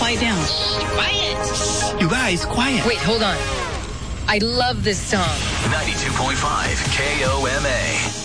Quiet down. Quiet. You guys, quiet. Wait, hold on. I love this song. 92.5 KOMA.